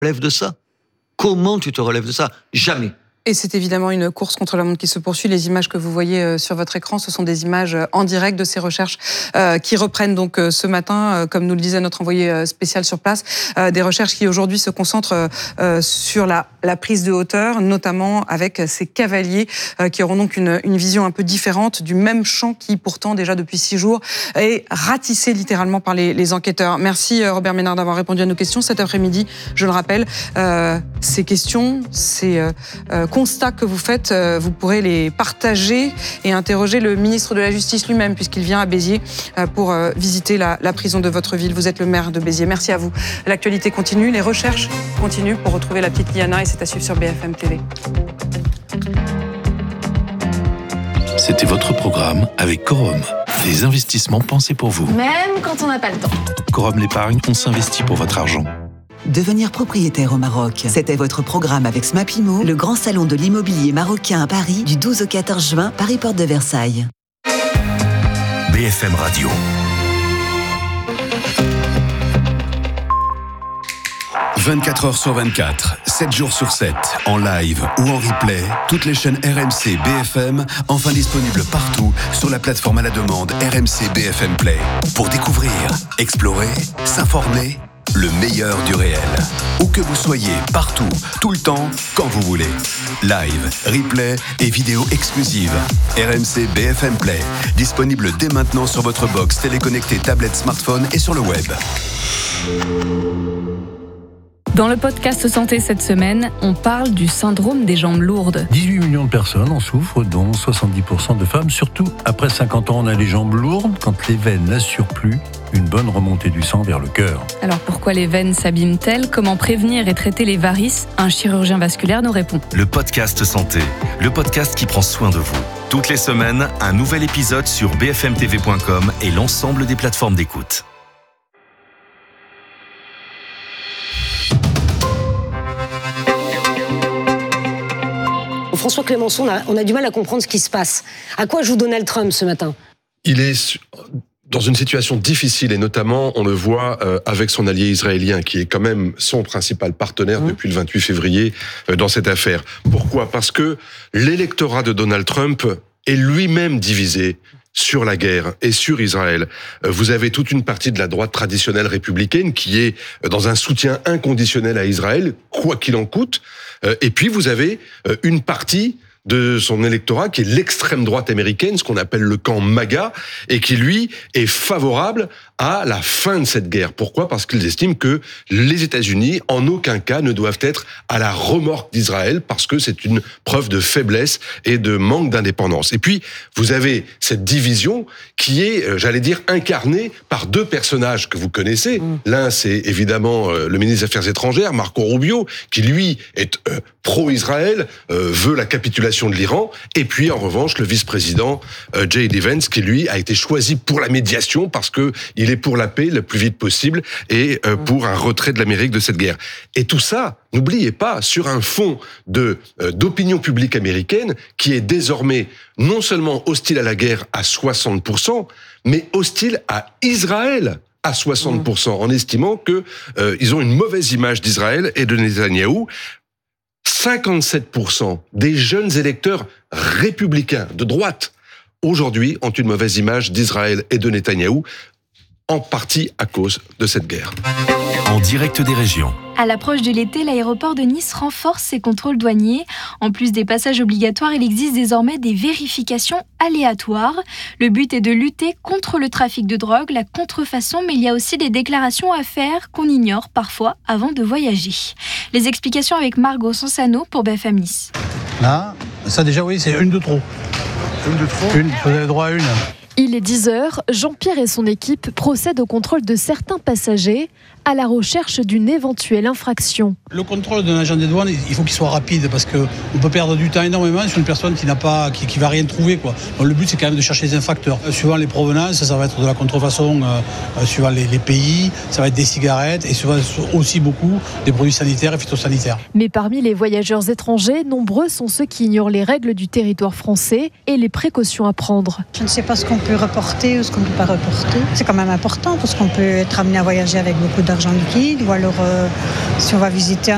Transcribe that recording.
relèves de ça ? Comment tu te relèves de ça ? Jamais. Et c'est évidemment une course contre la montre qui se poursuit. Les images que vous voyez sur votre écran, ce sont des images en direct de ces recherches qui reprennent donc ce matin, comme nous le disait notre envoyé spécial sur place, des recherches qui aujourd'hui se concentrent sur la prise de hauteur, notamment avec ces cavaliers qui auront donc une vision un peu différente du même champ qui pourtant déjà depuis 6 jours est ratissé littéralement par les enquêteurs. Merci Robert Ménard d'avoir répondu à nos questions cet après-midi. Je le rappelle, ces questions, ces constats que vous faites, vous pourrez les partager et interroger le ministre de la Justice lui-même, puisqu'il vient à Béziers pour visiter la prison de votre ville. Vous êtes le maire de Béziers. Merci à vous. L'actualité continue, les recherches continuent pour retrouver la petite Liana et c'est à suivre sur BFM TV. C'était votre programme avec Corum. Des investissements pensés pour vous. Même quand on n'a pas le temps. Corum l'épargne, on s'investit pour votre argent. Devenir propriétaire au Maroc, c'était votre programme avec Smapimo, le grand salon de l'immobilier marocain à Paris du 12 au 14 juin, Paris Porte de Versailles. BFM Radio. « 24 heures sur 24, 7 jours sur 7, en live ou en replay, toutes les chaînes RMC BFM, enfin disponibles partout sur la plateforme à la demande RMC BFM Play. Pour découvrir, explorer, s'informer, le meilleur du réel. Où que vous soyez, partout, tout le temps, quand vous voulez. Live, replay et vidéos exclusives. RMC BFM Play. Disponible dès maintenant sur votre box téléconnectée, tablette, smartphone et sur le web. Dans le podcast Santé cette semaine, on parle du syndrome des jambes lourdes. 18 millions de personnes en souffrent, dont 70% de femmes. Surtout, après 50 ans, on a les jambes lourdes quand les veines n'assurent plus une bonne remontée du sang vers le cœur. Alors pourquoi les veines s'abîment-elles ? Comment prévenir et traiter les varices ? Un chirurgien vasculaire nous répond. Le podcast Santé, le podcast qui prend soin de vous. Toutes les semaines, un nouvel épisode sur bfmtv.com et l'ensemble des plateformes d'écoute. François Clémenceau, on a du mal à comprendre ce qui se passe. À quoi joue Donald Trump ce matin ? Il est dans une situation difficile et notamment, on le voit avec son allié israélien qui est quand même son principal partenaire depuis le 28 février dans cette affaire. Pourquoi ? Parce que l'électorat de Donald Trump est lui-même divisé sur la guerre et sur Israël. Vous avez toute une partie de la droite traditionnelle républicaine qui est dans un soutien inconditionnel à Israël, quoi qu'il en coûte. Et puis vous avez une partie de son électorat qui est l'extrême droite américaine, ce qu'on appelle le camp MAGA, et qui, lui, est favorable à la fin de cette guerre. Pourquoi ? Parce qu'ils estiment que les États-Unis, en aucun cas, ne doivent être à la remorque d'Israël, parce que c'est une preuve de faiblesse et de manque d'indépendance. Et puis, vous avez cette division qui est, j'allais dire, incarnée par 2 personnages que vous connaissez. L'un, c'est évidemment le ministre des Affaires étrangères, Marco Rubio, qui, lui, est pro-Israël, veut la capitulation de l'Iran, et puis en revanche le vice-président J.D. Vance qui lui a été choisi pour la médiation parce que il est pour la paix le plus vite possible et pour un retrait de l'Amérique de cette guerre. Et tout ça, n'oubliez pas, sur un fond d'opinion publique américaine qui est désormais non seulement hostile à la guerre à 60%, mais hostile à Israël à 60%, en estimant que ils ont une mauvaise image d'Israël et de Netanyahou. 57% des jeunes électeurs républicains de droite, aujourd'hui, ont une mauvaise image d'Israël et de Netanyahou, en partie à cause de cette guerre. En direct des régions. À l'approche de l'été, l'aéroport de Nice renforce ses contrôles douaniers. En plus des passages obligatoires, il existe désormais des vérifications aléatoires. Le but est de lutter contre le trafic de drogue, la contrefaçon, mais il y a aussi des déclarations à faire qu'on ignore parfois avant de voyager. Les explications avec Margot Sansano pour BFM Nice. Là, ça déjà oui, c'est une de trop. Une de trop ? Une, vous avez droit à une. Il est 10h, Jean-Pierre et son équipe procèdent au contrôle de certains passagers à la recherche d'une éventuelle infraction. Le contrôle d'un agent des douanes, il faut qu'il soit rapide parce qu'on peut perdre du temps énormément sur une personne qui va rien trouver, quoi. Donc le but, c'est quand même de chercher les infracteurs. Suivant les provenances, ça va être de la contrefaçon, suivant les pays, ça va être des cigarettes et souvent aussi beaucoup des produits sanitaires et phytosanitaires. Mais parmi les voyageurs étrangers, nombreux sont ceux qui ignorent les règles du territoire français et les précautions à prendre. Je ne sais pas ce qu'on peut reporter ou ce qu'on ne peut pas reporter. C'est quand même important parce qu'on peut être amené à voyager avec beaucoup d'argent liquide ou alors si on va visiter un